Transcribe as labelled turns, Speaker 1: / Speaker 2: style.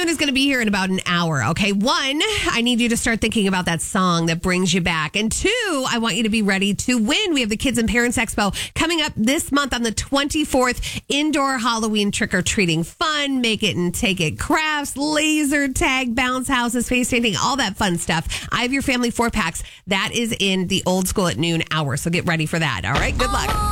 Speaker 1: Noon is going to be here in about an hour, okay? One, I need you to start thinking about that song that brings you back. And two, I want you to be ready to win. We have the Kids and Parents Expo coming up this month on the 24th. Indoor Halloween trick-or-treating fun, make it and take it crafts, laser tag, bounce houses, face painting, all that fun stuff. I have your family 4-packs. That is in the Old School at Noon hour, so get ready for that, all right? Good luck.